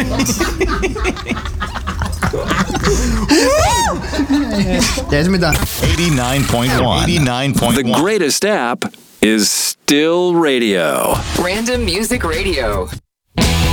됐습니다. 89.1. The greatest app is still radio. Random Music Radio.